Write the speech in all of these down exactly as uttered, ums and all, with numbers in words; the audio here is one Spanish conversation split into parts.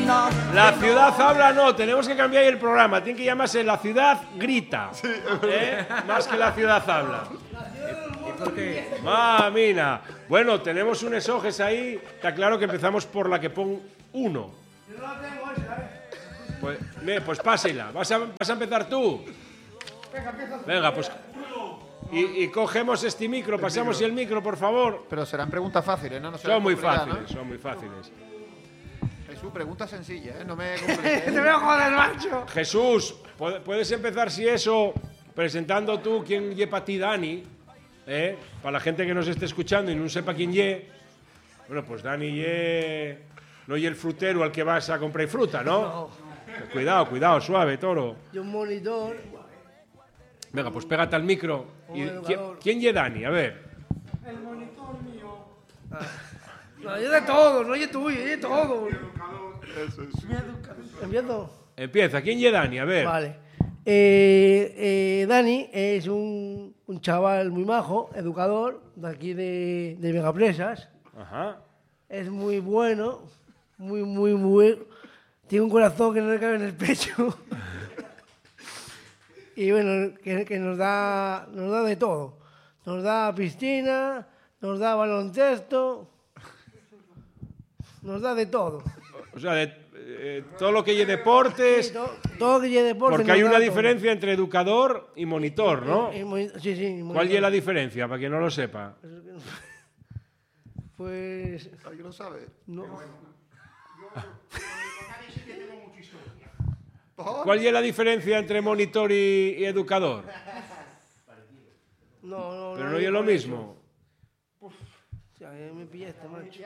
ciudad. La ciudad habla no, tenemos que cambiar el programa. Tiene que llamarse La ciudad grita. ¿Eh? Más que La ciudad habla. Mamina. Bueno, tenemos un esoges ahí. Está claro que empezamos por la que pon uno. Yo no la tengo esa, ¿eh? Pues, me, pues pásela. ¿Vas a, vas a empezar tú? Venga, empieza. Venga, pues. Y, y cogemos este micro, pasamos el micro, por favor. Pero serán preguntas fáciles, ¿no? no serán Son muy complicadas, fáciles, ¿no? son muy fáciles. Jesús, pregunta sencilla, ¿eh? No me compliques. Te veo joder, macho. Jesús, pu- puedes empezar si eso presentando tú quién lle para ti Dani, ¿eh? Para la gente que nos esté escuchando y no sepa quién lle. Bueno, pues Dani lle no lle el frutero al que vas a comprar fruta, ¿no? No. Cuidado, cuidado, suave, toro. Y un monitor. Venga, pues pégate al micro. Un Y, ¿quién, educador. quién lle Dani? A ver. El monitor mío. No, yo de todo, no yo tuyo, yo de todo. Eso es. ¿Empiezo? Empieza, ¿quién lle Dani? A ver. Vale. Eh, eh, Dani es un, un chaval muy majo, educador, de aquí de, de Vegapresas. Ajá. Es muy bueno, muy, muy, muy... Tiene un corazón que no le cabe en el pecho. Y bueno, que, que nos da nos da de todo. Nos da piscina, nos da baloncesto, nos da de todo. O sea, de, eh, todo lo que lle deportes. Sí, todo, todo que lleve deporte. Porque nos hay da una todo. diferencia entre educador y monitor, ¿no? Y moni- sí, sí. ¿Cuál monitor. es la diferencia, para quien no lo sepa? Pues... ¿Alguien lo sabe? No. ¿Cuál es la diferencia entre monitor y, y educador? No, no, Pero no es lo mismo. Ya, ya me pillaste, macho.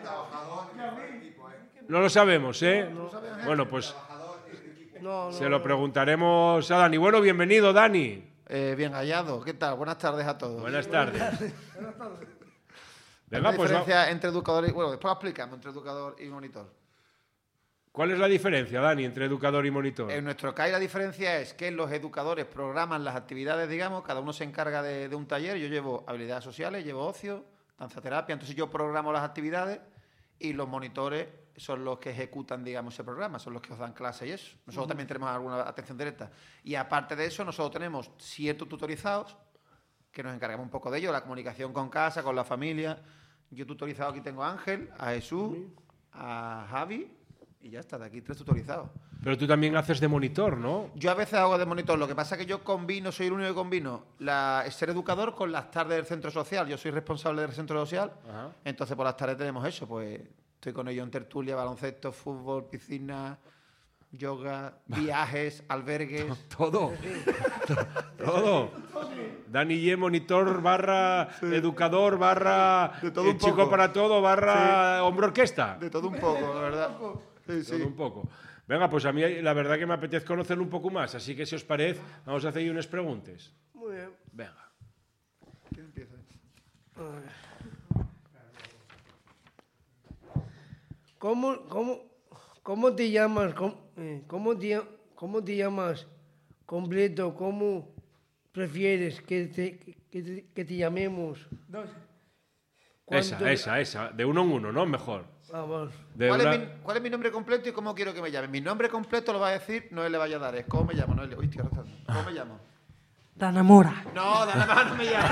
No lo sabemos, ¿eh? Bueno, pues No, no, se lo preguntaremos a Dani. Bueno, bienvenido, Dani. Eh, bien hallado. ¿Qué tal? Buenas tardes a todos. Buenas tardes. ¿Hay Venga, una pues va- diferencia entre educador y... Bueno, después lo explicamos entre educador y monitor. ¿cuál es la diferencia, Dani, entre educador y monitor? En nuestro C A I la diferencia es que los educadores programan las actividades, digamos, cada uno se encarga de, de un taller. Yo llevo habilidades sociales, llevo ocio, danzaterapia, entonces yo programo las actividades y los monitores son los que ejecutan, digamos, ese programa, son los que os dan clase y eso. Nosotros también tenemos alguna atención directa. Y aparte de eso, nosotros tenemos ciertos tutorizados que nos encargamos un poco de ello, la comunicación con casa, con la familia. Yo tutorizado aquí tengo a Ángel, a Jesús, a Javi y ya está, de aquí tres tutorizados. Pero tú también haces de monitor, ¿no? Yo a veces hago de monitor, lo que pasa es que yo combino, soy el único que combino la, ser educador con las tardes del centro social. Yo soy responsable del centro social, Ajá. entonces por las tardes tenemos eso, pues estoy con ellos en tertulia, baloncesto, fútbol, piscina, yoga, viajes, albergues. Todo. Todo. Dani Ye, monitor barra educador barra De todo eh, un chico poco. para todo barra hombro orquesta. De todo un poco, la verdad. Sí, sí. Todo un poco. Venga, pues a mí la verdad que me apetece conocerlo un poco más, así que si os parece, vamos a hacer ahí unas preguntas. Muy bien. Venga. ¿Quién empieza? ¿Cómo, cómo, cómo te llamas? ¿Cómo, eh, cómo te, cómo te llamas completo? ¿Cómo prefieres que te, que te, que te llamemos? Esa, ¿Cuánto- esa, esa. De uno en uno, ¿no? Mejor. Vamos. De ¿Cuál, una- es mi, cuál es mi nombre completo y cómo quiero que me llamen? Mi nombre completo lo va a decir, no él le vaya a dar, es cómo me llamo, no él le... Uy, estoy arrastrando. ¿Cómo me llamo? Dana Mora. No, Dana Mora no me llamo.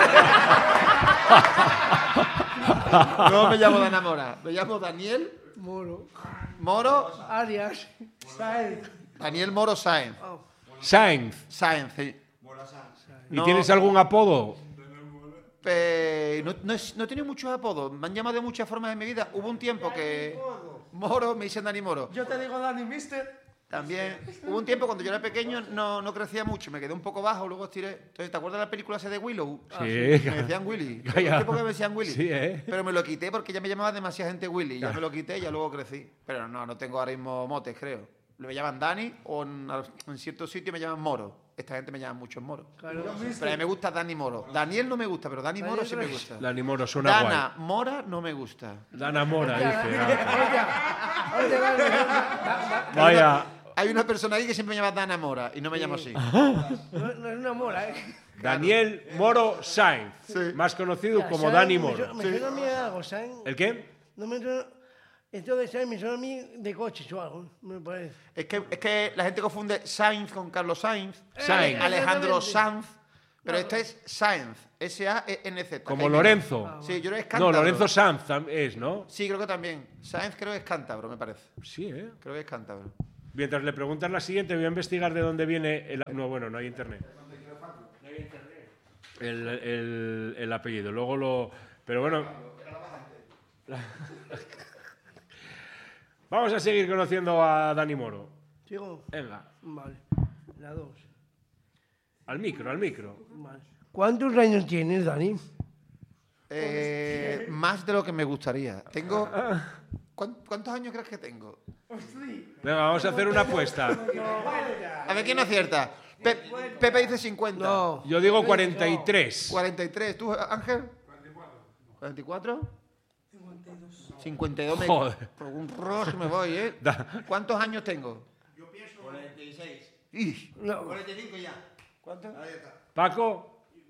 No me llamo Dana Mora, me llamo Daniel Moro. Moro, Arias. Saez. Daniel Moro Sáenz. Sainz. Sáenz, sí. ¿Y No. tienes algún apodo? Eh, no, no, es- no he tenido muchos apodos, me han llamado de muchas formas en mi vida. Hubo un tiempo que... Moro, me dicen Dani Moro. Yo te digo Dani Mister. También hubo un tiempo cuando yo era pequeño no, no crecía mucho, me quedé un poco bajo, luego estiré. Entonces, ¿te acuerdas de la película esa de Willow? Sí. Me decían Willy. Hubo un tiempo que me decían Willy. Sí, ¿eh? Pero me lo quité porque ya me llamaba demasiada gente Willy. Ya me lo quité y ya luego crecí. Pero no, no tengo ahora mismo motes, creo. Me llaman Dani o en, en ciertos sitios me llaman Moro. Esta gente me llama mucho Moro. Claro. Pero a mí me gusta Dani Moro. Daniel no me gusta, pero Dani Moro sí me gusta. Dani Moro suena Dana guay. Mora no me gusta. Dana Mora, dice. ah. Oye, vale, da- da- Vaya. Hay una persona ahí que siempre me llama Dana Mora y no me llamo así. no, no es una mora, ¿eh? Daniel Moro Sainz, Sí. más conocido Ya, como Sainz, Dani me Moro. suena- Me suena a mí algo, Sainz. ¿El qué? No me suena... Esto de Sainz me suena a mí de coches o algo, me parece. Es que, es que la gente confunde Sainz con Carlos Sainz, Sainz. Alejandro Exactamente. Sanz, pero este es Sainz, S A E N Z. Como que hay Lorenzo. menos. Sí, yo creo que es No, cántabro. Lorenzo Sanz tam- es, ¿no? Sí, creo que también. Sainz creo que es cántabro, me parece. Sí, ¿eh? Creo que es cántabro. Mientras le preguntas la siguiente, voy a investigar de dónde viene el... No, bueno, no hay internet. El, el- el apellido. Luego lo... Pero bueno... Vamos a seguir conociendo a Dani Moro. ¿Sigo? Venga, Vale. La dos. al micro, al micro. Vale. ¿Cuántos años tienes, Dani? Eh, más de lo que me gustaría. Tengo... ¿cuán- ¿Cuántos años crees que tengo? Venga, vamos a hacer una apuesta. A ver, ¿quién acierta? Pe- Pepe dice cincuenta. No. Yo digo cuarenta y tres. cuarenta y tres. ¿Tú, Ángel? cuarenta y cuatro. cincuenta y dos. Me, Joder. por un rostro me voy, ¿eh? Da- ¿Cuántos años tengo? cuarenta y seis. Ih, No. cuarenta y cinco ya. ¿Cuánto? Paco,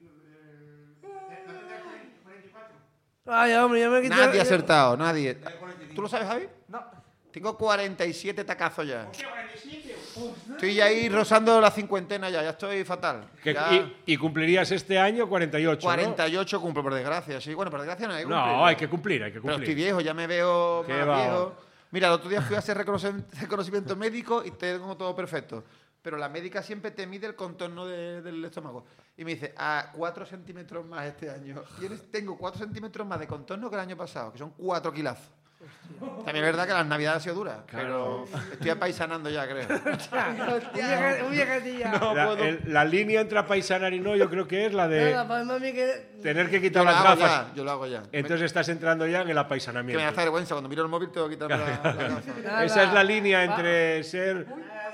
Ay, hombre, ya me quité. Nadie ha acertado, nadie. ¿Tú lo sabes, Javi? No. Tengo cuarenta y siete tacazos ya. Estoy ahí rozando la cincuentena ya, ya estoy fatal. que- Ya y, y cumplirías este año cuarenta y ocho, ¿no? cuarenta y ocho cumplo, por desgracia. Sí, bueno, por desgracia no hay que cumplir. No, hay que cumplir, hay que Pero estoy cumplir. viejo, ya me veo Qué más va. viejo. Mira, el otro día fui a hacer reconocimiento, reconocimiento médico y tengo todo perfecto. Pero la médica siempre te mide el contorno de- del estómago. Y me dice, a cuatro centímetros más este año. Tienes- tengo cuatro centímetros más de contorno que el año pasado, que son cuatro kilazos. También es verdad que las navidades han sido duras, pero estoy apaisanando ya, creo. Un viejecilla. No La, puedo. el- la línea entre apaisanar y no, yo creo que es la de Nada, para mami que... tener que Yo quitar lo las hago gafas. ya, yo lo hago ya. Entonces estás entrando ya en el que me da apaisanamiento. hasta vergüenza, cuando miro el móvil tengo que quitarme la, la gafa. Nada. Esa es la línea entre ser...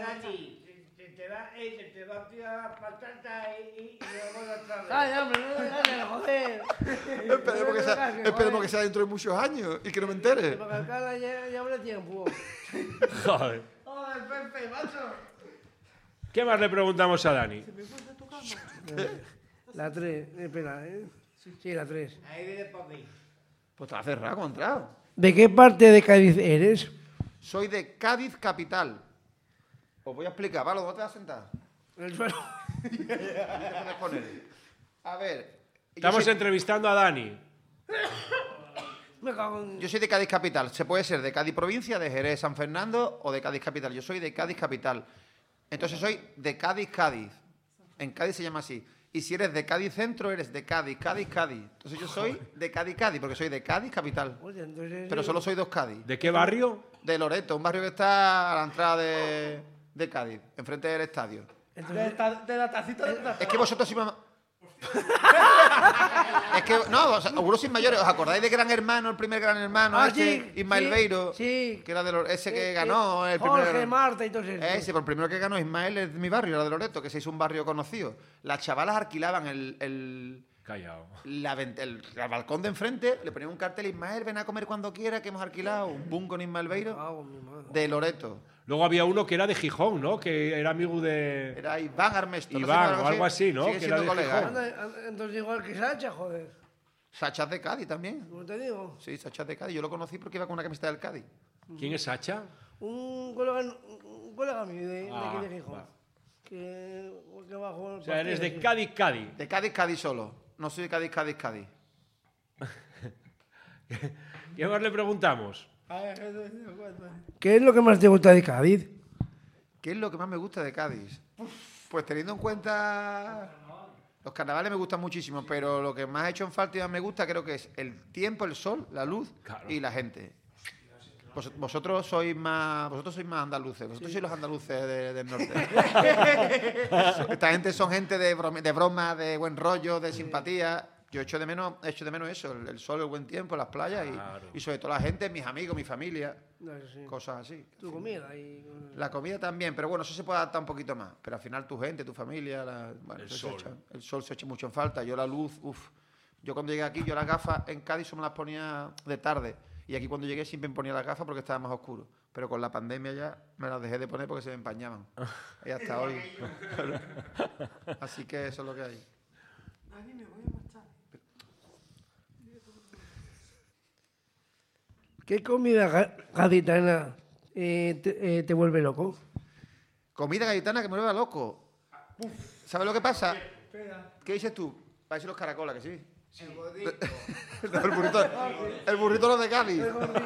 Ay, hombre, no me hagas, joder. Esperemos que, sea, esperemos que sea dentro de muchos años y que no me entere. Porque acá ya, ya habrá tiempo. Joder. Joder, Pepe, macho. ¿Qué más le preguntamos a Dani? La tres, espera, ¿eh? Sí, la tres. Pues te va a cerrar, ¿cómo has entrado? ¿De qué parte de Cádiz eres? Soy de Cádiz capital. Os voy a explicar, ¿vale? ¿Dónde te vas a sentar? El suelo. ¿Dónde te puedes poner? A ver. yo Estamos soy- entrevistando a Dani. Me cago en... Yo soy de Cádiz capital. Se puede ser de Cádiz provincia, de Jerez, San Fernando o de Cádiz capital. Yo soy de Cádiz capital. Entonces soy de Cádiz, Cádiz. En Cádiz se llama así. Y si eres de Cádiz centro, eres de Cádiz, Cádiz, Cádiz. Entonces yo soy de Cádiz, Cádiz, porque soy de Cádiz capital. Oye, entonces... Pero solo soy dos Cádiz. ¿De qué barrio? De Loreto, un barrio que está a la entrada de, de Cádiz, enfrente del estadio. Entonces, De la tacita de la Es que vosotros sí me... Es que, no, o sea, algunos sin mayores, ¿os acordáis de Gran Hermano, el primer Gran Hermano? Ah, ese, sí, Ismael sí, Beiro, sí. que era de Lo- ese que eh, ganó eh, el primer Jorge, Gran- Marta y todo eso. Ese, pero el primero que ganó Ismael es de mi barrio, era de Loreto, que se hizo un barrio conocido. Las chavalas alquilaban el, el, Callao. la vent- el- el balcón de enfrente, le ponían un cartel, Ismael, ven a comer cuando quiera, que hemos alquilado un boom con Ismael Beiro, Cago en mi madre. de Loreto. Luego había uno que era de Gijón, ¿no? Que era amigo de... Era Iván Armesto. no sé Iván, si o algo así, ¿no? Sigue Que era siendo de colega. Gijón. ¿eh? Anda, anda, entonces igual que Sacha, joder. Sacha es de Cádiz también. ¿Cómo te digo? Sí, Sacha es de Cádiz. Yo lo conocí porque iba con una camiseta del Cádiz. ¿Quién es Sacha? Un colega, un colega mío de, de Ah, aquí de Gijón. va. Que, que bajó el O sea, eres partido, de Cádiz, Cádiz. De Cádiz, Cádiz solo. No soy de Cádiz, Cádiz, Cádiz. ¿Qué más le preguntamos? ¿Qué es lo que más te gusta de Cádiz? ¿Qué es lo que más me gusta de Cádiz? Pues teniendo en cuenta... Los carnavales me gustan muchísimo, pero lo que más he hecho en falta y más me gusta creo que es el tiempo, el sol, la luz Claro. y la gente. Vos- vosotros sois más vosotros sois más andaluces, vosotros sois los andaluces de- del norte. Esta gente son gente de broma, de broma, de buen rollo, de simpatía. Yo echo de menos, echo de menos eso, el, el sol, el buen tiempo, las playas y, Claro. y sobre todo la gente, mis amigos, mi familia, No, eso sí. cosas así. Tu comida y... La comida también, pero bueno, eso se puede adaptar un poquito más. Pero al final tu gente, tu familia, la- bueno, El eso se sol. echa- el sol se echa mucho en falta. Yo la luz, uff. Yo cuando llegué aquí, yo las gafas en Cádiz solo me las ponía de tarde. Y aquí cuando llegué siempre me ponía las gafas porque estaba más oscuro. Pero con la pandemia ya me las dejé de poner porque se me empañaban. Y hasta hoy. Así que eso es lo que hay. ¿Qué comida ga- gaditana eh, te, eh, te vuelve loco? Comida gaditana que me vuelve loco. ¿Sabes lo que pasa? ¿Qué dices tú? Parece los caracolas, que sí. El gordito. No, el burrito, el burrito no de Cádiz.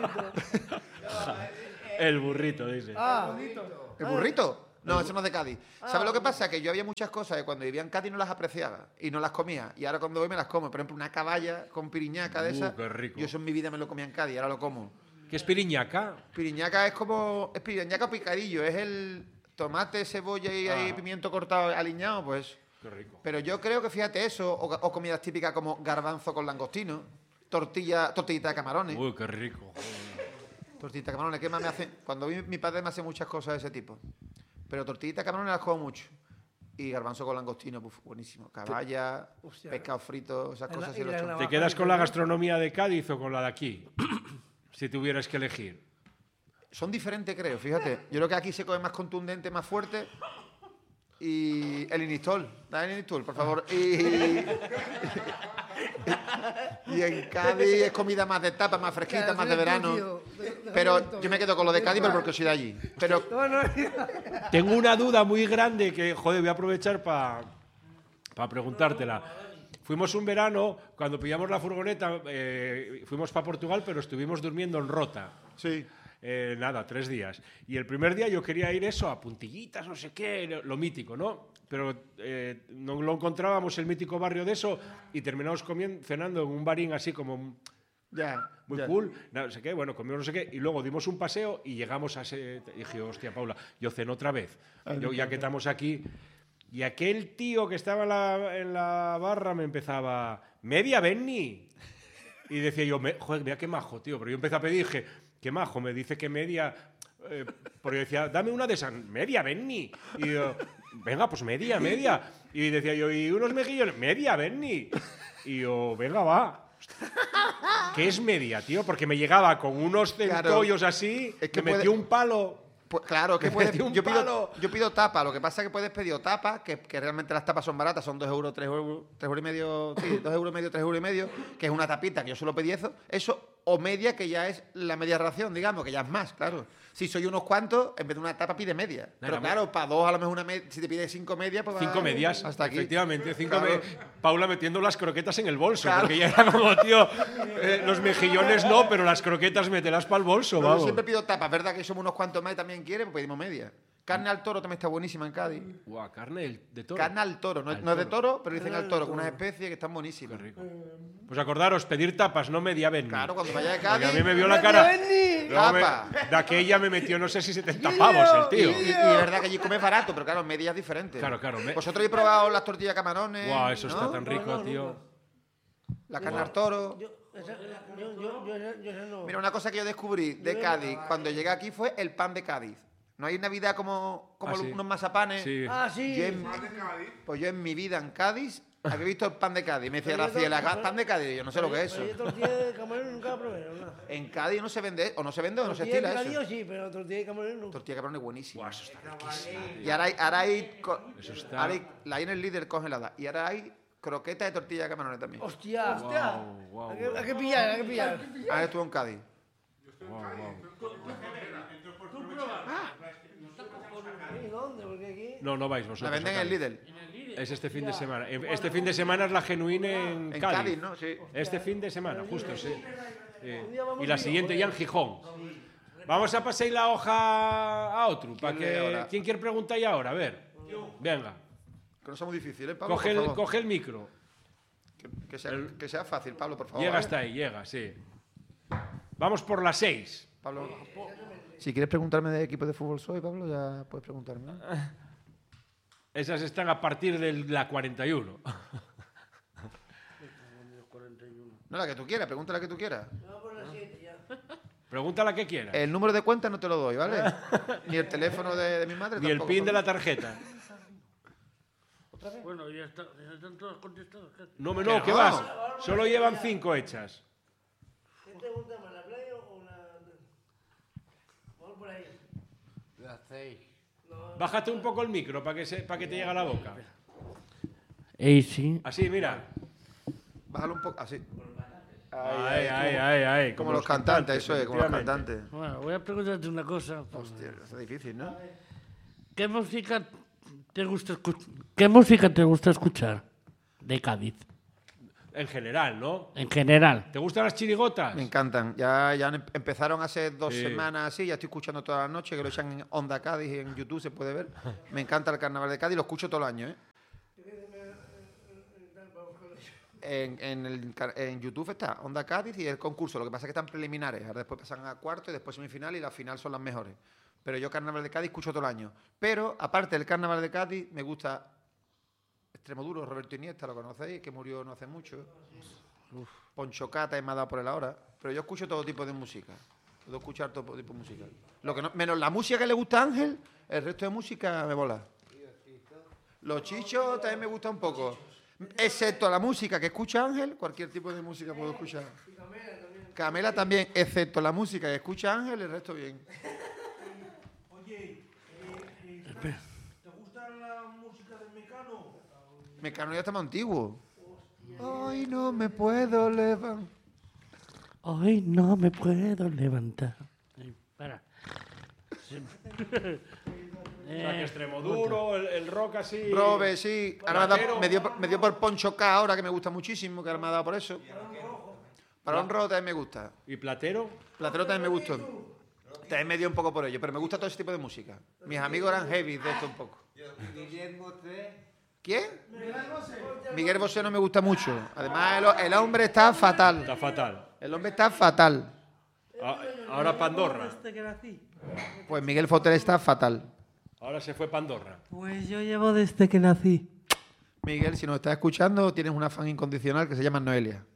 El burrito, dice. Ah, ¿El burrito? No, eso no es de Cádiz. ¿Sabes lo que pasa? Que yo había muchas cosas que cuando vivía en Cádiz no las apreciaba y no las comía. Y ahora cuando voy me las como. Por ejemplo, una caballa con piriñaca de Uh, esa. qué rico. Yo eso en mi vida me lo comía en Cádiz, ahora lo como. ¿Qué es piriñaca? Piriñaca es como... Es piriñaca picadillo. Es el tomate, cebolla y ahí Ah. pimiento cortado aliñado, pues... Qué rico. Pero yo creo que, fíjate eso, o, o comidas típicas como garbanzo con langostino, tortilla, tortillita de camarones. Uy, qué rico. Tortillita de camarones, ¿qué más me hace? Cuando vi, mi padre me hace muchas cosas de ese tipo. Pero tortillita de camarones las como mucho. Y garbanzo con langostino, puf, buenísimo. Caballa, Hostia. pescado frito, esas Y la- cosas y sí lo la he hecho. navaja. ¿Te quedas con la gastronomía de Cádiz o con la de aquí? Si tuvieras que elegir. Son diferentes, creo, fíjate. Yo creo que aquí se come más contundente, más fuerte. Y el inistol, dame el inistol, por favor. Y, y en Cádiz es comida más de tapa, más fresquita, Claro, más de eres tú, verano. tío. De- de- Pero de- yo me quedo con lo de Cádiz, pero porque soy de allí. Pero No, no, Tengo una duda muy grande que, joder, voy a aprovechar para preguntártela. Fuimos un verano, cuando pillamos la furgoneta, eh, fuimos para Portugal, pero estuvimos durmiendo en Rota. sí. Eh, nada, tres días. Y el primer día yo quería ir eso, a puntillitas, no sé qué, lo, lo mítico, ¿no? Pero eh, no lo encontrábamos el mítico barrio de eso y terminamos comiendo, cenando en un barín así como Ya. muy ya. cool, no sé qué, bueno, comimos no sé qué, y luego dimos un paseo y llegamos a ese... Y dije, hostia, Paula, yo ceno otra vez. Yo, ya que estamos aquí... Y aquel tío que estaba en la, en la barra me empezaba, media Benny. Y decía yo, me- joder, mira qué majo, tío. Pero yo empecé a pedir y dije, qué majo, me dice que media... Eh, porque yo decía, dame una de esas, media Benny. Y yo, venga, pues media, media. Y decía yo, y unos mejillones, media Benny. Y yo, venga, va. ¿Qué es media, tío? Porque me llegaba con unos Claro. centollos así, Es que me metió puede- un palo. Pues claro, que Me puedes, metí un yo, palo. pido, yo pido tapa, lo que pasa es que puedes pedir o tapa, que, que realmente las tapas son baratas, son dos euros, tres euros, tres euros y medio, sí, dos euros y medio, tres euros y medio, que es una tapita, que yo solo pedí eso, eso, o media, que ya es la media ración, digamos, que ya es más, claro. Si soy unos cuantos, en vez de una tapa pide media. Pero Nada, claro, para dos a lo mejor una media, si te pides cinco medias, pues Cinco va- medias, hasta aquí. efectivamente. Cinco Claro. me- Paula metiendo las croquetas en el bolso, Claro. porque ya era como, tío, eh, los mejillones no, pero las croquetas mételas para el bolso, No, yo vamos. siempre pido tapas, ¿verdad? Que somos unos cuantos más y también quieren, pues pedimos media. Carne al toro también está buenísima en Cádiz. Guau, carne del- de toro. Carne al toro, no, Al no es de toro. toro, pero dicen al toro, con unas especies que están buenísimas. Qué rico. Pues acordaros, pedir tapas, no media Benny. Claro, cuando vaya de Porque Cádiz. a mí me vio la ¡Media cara. Benny! Luego me- Tapa. de aquella me metió, no sé si setenta pavos el Y, tío. y- y es verdad que allí comes barato, pero claro, medias diferentes. Claro, claro, me- Vosotros habéis probado las tortillas de camarones. Guau, eso ¿no? está tan rico, No, no, tío. nunca. La carne al toro. Yo, esa- yo, yo, yo, esa- yo esa no. Mira, una cosa que yo descubrí de Cádiz cuando llegué aquí fue el pan de Cádiz. No hay Navidad como, como Ah, sí. unos mazapanes. Sí. Ah, sí. Yo en- pues yo en mi vida en Cádiz había visto el pan de Cádiz. Me decía Pero yo Graciela, to- pan de Cádiz. Yo no sé lo que es Pero eso. yo tortilla de camarón nunca la probé, ¿no? En Cádiz no se vende, o no se vende o no se Tortilla de estila picadillo eso. sí, pero tortilla de camarón nunca. Tortilla de camarón es buenísima. Guau, eso está riquísimo. Y ahora hay, ahora hay, co- Eso está- ahora hay- la hay en el líder congelada. Y ahora hay croquetas de tortilla de camarones también. Hostia, hostia. Guau, guau, Hay que, hay que pillar, hay que pillar. Ahora estuvo en Cádiz. guau, guau. ¿Y dónde? Porque aquí... No, no vais vosotros. La venden a en el Cádiz. líder. Es este fin de semana. Este fin de semana es la genuina en, En Cádiz. Cádiz, ¿no? Sí. Este fin de semana, justo, sí. Sí. día vamos Y la bien, siguiente ya en Gijón. Vamos a pasar la hoja a otro. Para ¿Quién lee que, ahora? ¿Quién quiere preguntar ya ahora? A ver. Venga. Que no sea muy difícil, ¿eh, Pablo? Coge por el, favor. coge el micro. Que, que sea, que sea fácil, Pablo, por favor. Llega ¿vale? hasta ahí, llega, sí. Vamos por las seis. Pablo. Si quieres preguntarme de equipo de fútbol soy, Pablo, ya puedes preguntarme. ¿no? Esas están a partir de la cuarenta y uno. No, la que tú quieras, pregunta la que tú quieras. Pregunta la que quieras. El número de cuenta no te lo doy, ¿vale? Ni el teléfono de, de mi madre. Ni el tampoco, pin de Pablo. la tarjeta. Bueno, ya, está, ya están todos contestados. casi. No, me no, ¿qué no. vas? Solo llevan cinco hechas. ¿Qué te gusta más, la playa o la...? Vamos por ahí. Las seis. Bájate un poco el micro para que, se, para que te llegue a la boca. Ey, sí. Así, mira. Bájalo un poco, así. Ay, ay, ay, ay. Como los cantantes, eso es, como los efectivamente. cantantes. Bueno, voy a preguntarte una cosa. Hostia, eso es difícil, ¿no? ¿Qué música te gusta escuchar? ¿Qué música te gusta escuchar de Cádiz? En general, ¿no? En general. ¿Te gustan las chirigotas? Me encantan. Ya, ya em- empezaron hace dos Sí. semanas así, ya estoy escuchando toda la noche, que lo echan en Onda Cádiz y en YouTube se puede ver. Me encanta el carnaval de Cádiz, lo escucho todo el año, ¿eh? En, en, el car- en YouTube está Onda Cádiz y el concurso. Lo que pasa es que están preliminares. Ahora después pasan a cuarto y después semifinal y la final son las mejores. Pero yo carnaval de Cádiz escucho todo el año. Pero aparte del carnaval de Cádiz me gusta Extremoduro, Roberto Iniesta, lo conocéis, que murió no hace mucho. Poncho Cata y me ha dado por él ahora. Pero yo escucho todo tipo de música. Puedo escuchar todo tipo de música. Lo que no, menos la música que le gusta a Ángel, el resto de música me mola. Los chichos también me gusta un poco. Excepto la música que escucha Ángel, cualquier tipo de música puedo escuchar. Camela también, excepto la música que escucha Ángel, el resto bien. Oye, eh, eh, ¿te gusta la música del Mecano? Mecano ya está más antiguo. Ay, no me puedo levantar. Hoy no me puedo levantar. Ay, para. Sí. O sea, que Extremoduro, el, el rock así. Robe, sí. Ahora me, ha dado- Platero. me dio, por- me dio por Poncho K ahora, que me gusta muchísimo, que ahora me ha dado por eso. Para un rojo también me gusta. ¿Y Platero? Platero también me gustó. También me dio un poco por ello, pero me gusta todo ese tipo de música. Mis amigos eran heavy de esto un poco. ¿Quién? Miguel Bosé no me gusta mucho. Además, el, el hombre está fatal. Está fatal. El hombre está fatal. A- Ahora Pandorra. Desde que nací. Pues Miguel Fotel está fatal. Ahora se fue Pandorra. Pues yo llevo desde que nací. Miguel, si nos estás escuchando, tienes una fan incondicional que se llama Noelia.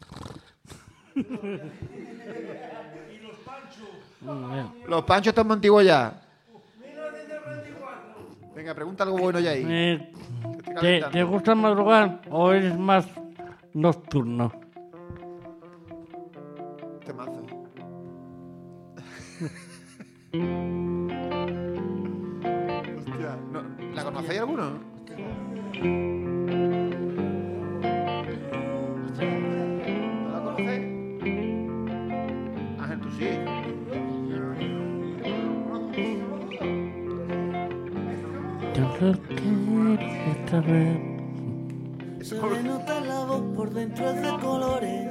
Los panchos están antiguos ya. Venga, pregunta algo bueno ya ahí. Eh, Estoy ¿te, calentando. ¿Te gusta madrugar o eres más nocturno? Temazo. Hostia, no, ¿la conocéis alguno? ¿No la conocéis? Ángel, tú sí. Yo lo quiero otra vez. Se le nota la voz por dentro es de colores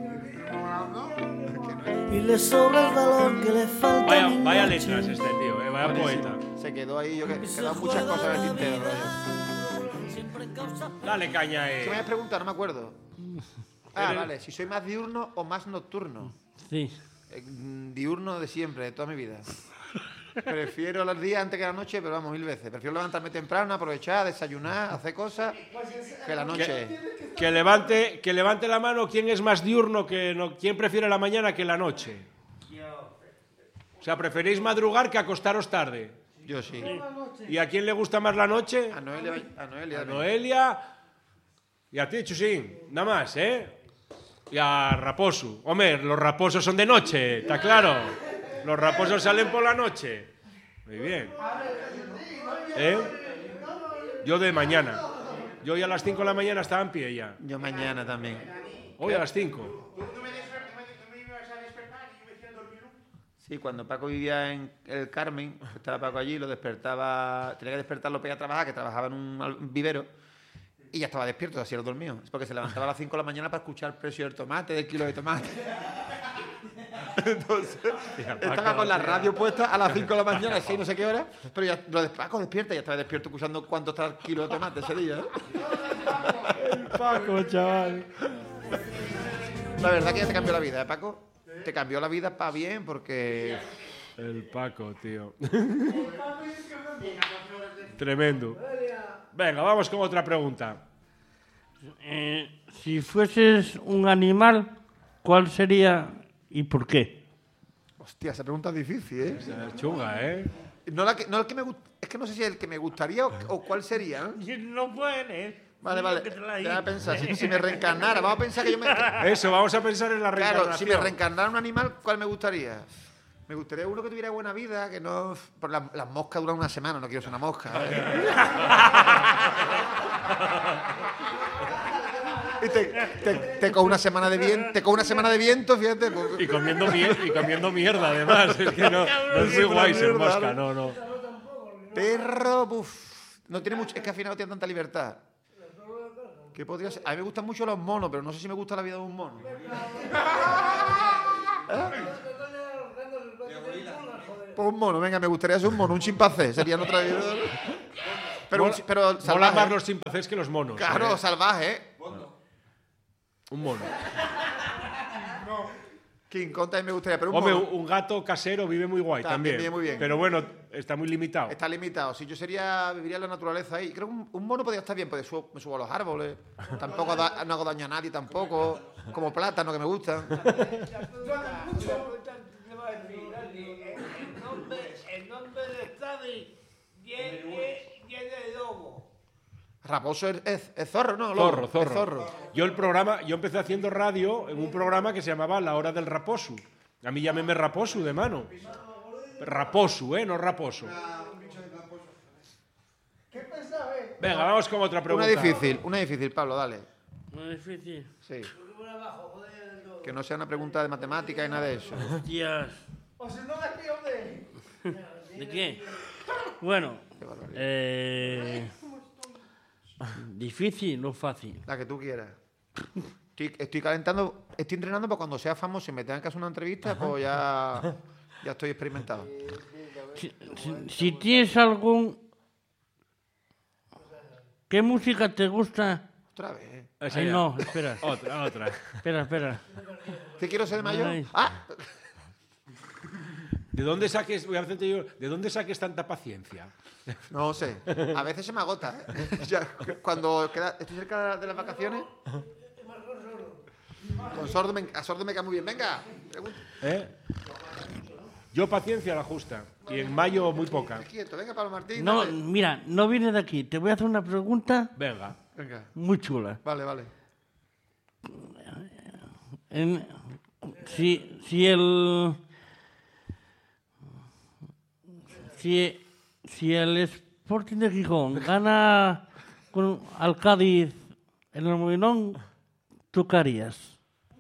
y le sobra el valor que le falta. Vaya, en vaya noche. letras este tío, eh, vaya poeta. Se quedó ahí, yo que Y se quedan muchas juega cosas en el la tintero. vida, rollo. siempre causa Dale caña, ¿Qué me eh. habías preguntado? No me acuerdo. Ah, vale. Si soy más diurno o más nocturno. Sí. Eh, mm, diurno de siempre, de toda mi vida. Prefiero los días antes que la noche, pero vamos, mil veces. Prefiero levantarme temprano, aprovechar, desayunar, hacer cosas, que la noche. Que, que levante, que levante la mano quién es más diurno, que no, quién prefiere la mañana que la noche. O sea, preferís madrugar que acostaros tarde. Yo sí. ¿Y a quién le gusta más la noche? A Noelia, a Noelia. A Noelia y a ti, Chusín. Nada más, ¿eh? Y a Raposo. Hombre, los raposos son de noche, está claro. Los raposos salen por la noche. Muy bien. ¿Eh? Yo de mañana. Yo hoy a las cinco de la mañana estaba en pie ya. Yo mañana también. Hoy a las cinco. Sí, cuando Paco vivía en el Carmen, estaba Paco allí, lo despertaba, tenía que despertarlo para ir a trabajar, que trabajaba en un al- vivero, y ya estaba despierto, así era dormido. Es porque se levantaba a las cinco de la mañana para escuchar el precio del tomate, del kilo de tomate. Entonces, estaba con la radio puesta a las cinco de la mañana, así no sé qué hora, pero ya lo de Paco despierta, ya estaba despierto escuchando cuánto está el kilo de tomate ese día. ¿eh? Paco, chaval. La verdad que ya te cambió la vida, ¿eh, Paco? Te cambió la vida para bien porque... El Paco, tío. Tremendo. Venga, vamos con otra pregunta. Eh, si fueses un animal, ¿cuál sería y por qué? Hostia, esa pregunta es difícil, ¿eh? Es chunga, ¿eh? No, la que, no el que me gust- es que no sé si el que me gustaría o, o cuál sería, ¿no? No puedes. Vale, vale. Déjame a pensar. Si, si me reencarnara, vamos a pensar que yo me... Eso, vamos a pensar en la Claro, reencarnación. si me reencarnara un animal, ¿cuál me gustaría? Me gustaría uno que tuviera buena vida, que no... Por las, las moscas duran una semana, no quiero ser una mosca. ¿eh? Y te, te, te coge una semana de viento, te coge una semana de viento, fíjate. Pues, Y comiendo, mier- y comiendo mierda, además. Es que no, no es muy guay ser mosca, no, no. perro, buf, no tiene mucho, es que al final no tiene tanta libertad. ¿Qué podría ser? A mí me gustan mucho los monos, pero no sé si me gusta la vida de un mono. Pues un mono, venga, me gustaría ser un mono, un chimpancé, sería en otra vida. Pero, un chi- pero Mola más salvaje. los chimpancés que los monos. Claro, ¿eh? salvaje, ¿eh? Un mono. King Kong también me gustaría, pero un Hombre, mono un gato casero vive muy guay También también. vive muy bien. Pero bueno, está muy limitado. está limitado. Si yo sería, viviría en la naturaleza ahí. Creo que un, un mono podría estar bien, pues subo- me subo a los árboles. Tampoco da- no hago daño a nadie tampoco. Como plátano que me gustan. El nombre, el nombre de Stadi viene de lobo. Raposo es, es- es zorro, ¿no? Lobo. Zorro, zorro. Es zorro. Yo el programa, yo empecé haciendo radio en un programa que se llamaba La Hora del Raposu. A mí llámeme Raposu de mano. Raposu, ¿eh? No Raposo. Venga, vamos con otra pregunta. Una difícil, una difícil, Pablo, dale. Muy difícil. Sí. Que no sea una pregunta de matemática y nada de eso. Hostias. ¿De qué? Bueno, eh, difícil o fácil. La que tú quieras. Estoy, estoy calentando, estoy entrenando para cuando sea famoso y me tengan que hacer una entrevista, pues ya, ya estoy experimentado. Si, si- si tienes algún... ¿Qué música te gusta? Otra vez. Esa Ay, ya. no, espera, Otra, otra. espera, espera. ¿Qué quiero ser de mayor? Ay. Ah, ¿De dónde saques, voy a hacerte yo, ¿de dónde saques tanta paciencia? no sé. A veces se me agota. ¿eh? Ya, cuando queda- estoy cerca de las vacaciones. Con sordo me, a sordo me cae muy bien. Venga, pregunta. ¿Eh? Yo paciencia la justa. Y en mayo muy poca. Quieto, venga, Pablo Martín. No, dale. mira, no viene de aquí. Te voy a hacer una pregunta Venga. Venga, muy chula. vale, vale. En- si, si el... Si, si el Sporting de Gijón gana con, al Cádiz en el Molinón, ¿tú qué harías?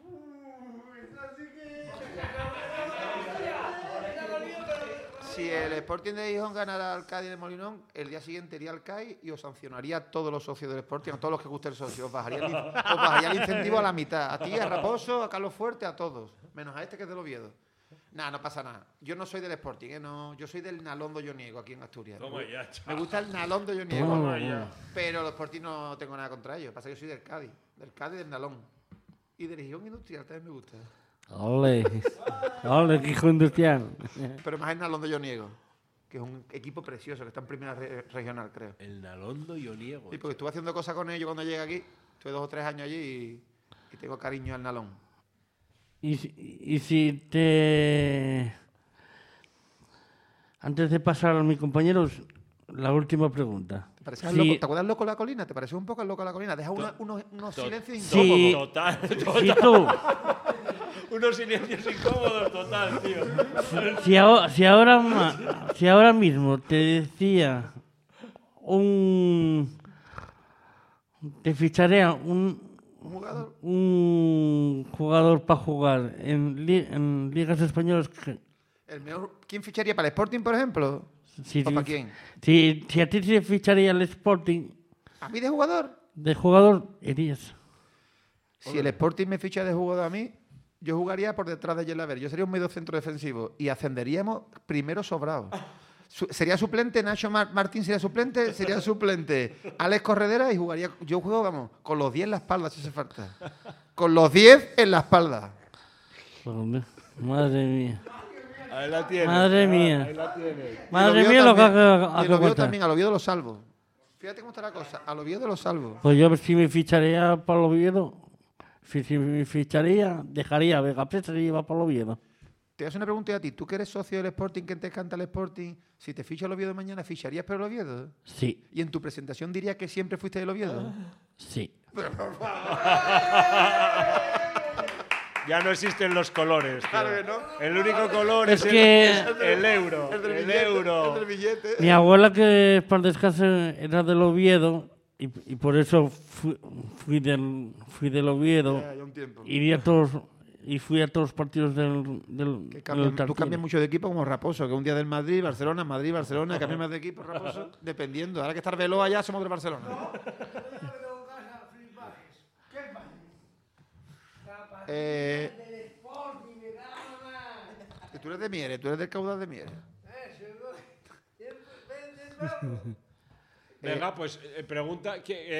Si el Sporting de Gijón ganara al Cádiz de Molinón, el día siguiente iría al C A I y os sancionaría a todos los socios del Sporting, a todos los que guste el socio. Os bajaría el, os bajaría el incentivo a la mitad. A ti, a Raposo, a Carlos Fuerte, a todos. Menos a este que es del Oviedo. Nada, no pasa nada. Yo no soy del Sporting, ¿eh? No, yo soy del Nalondo Yoniego aquí en Asturias. Toma ya, Me gusta el Nalondo Yoniego. Toma ya. Pero los Sporting no tengo nada contra ellos. Pasa que yo soy del Cádiz. Del Cádiz y del Nalón. Y del Gijón Industrial también me gusta. Ole, ole, Gijón Industrial. Pero más el Nalondo Yoniego, que es un equipo precioso, que está en primera re- regional, creo. El Nalondo y Oniego. Sí, porque estuve haciendo cosas con ellos cuando llegué aquí. Estuve dos o tres años allí y, y tengo cariño al Nalón. Y, si- y si te... Antes de pasar a mis compañeros, la última pregunta. ¿Te, pareces Si- al loco? ¿Te acuerdas loco de la colina? ¿Te pareces un poco el loco de la colina? Deja una- unos, unos silencios Sí. incómodos. Total, Si tú, Unos silencios incómodos, total, tío. si, ahora, si, ahora, ma- si ahora mismo te decía un... Te ficharía un, Un jugador. un jugador para jugar en, li- en ligas españolas. que- El mejor, ¿quién ficharía para el Sporting, por ejemplo? Si, ¿O para quién? Si, si a ti se ficharía el Sporting ¿A mí de jugador? de jugador, irías. Si el Sporting me ficha de jugador a mí, yo jugaría por detrás de Yelaber. Yo sería un medio centro defensivo y ascenderíamos primero sobrado. Su- sería suplente, Nacho Mar- Martín sería suplente, sería suplente Alex Corredera y jugaría. Yo juego, vamos, con los diez en la espalda si hace falta. Con los diez en la espalda. Joder, madre mía. Ahí la tienes. Madre mía. Ahí la tienes. Madre Y mía lo que también- ha y ha el Oviedo contar. también, al Oviedo lo salvo. Fíjate cómo está la cosa, al Oviedo lo salvo. Pues yo si me ficharía para el Oviedo, si, si me ficharía, dejaría a Vega Presa y iba para el Oviedo. Te voy a hacer una pregunta a ti. ¿Tú que eres socio del Sporting, que te encanta el Sporting, si te ficha el Oviedo mañana, ficharías por el Oviedo? Sí, Y en tu presentación dirías que siempre fuiste del Oviedo. sí. Ya no existen los colores. tío. Claro que no. El único color Es es, que- el, el euro. El del El, billete, euro. el del billete. Mi abuela, que para el descanso era del Oviedo, y, y por eso fui, fui del fui del Oviedo. Ya, ya un tiempo. Iría a todos y fui a todos los partidos del, del, Que del cambian- tú Tartiere. cambias mucho de equipo como Raposo, que un día del Madrid, Barcelona, Madrid, Barcelona, cambias más de equipo, Raposo, dependiendo. Ahora que está Arbeloa allá, somos del Barcelona. Eh, tú eres de Mieres, tú eres del caudal de Mieres. Venga, pues eh, pregunta. que, eh,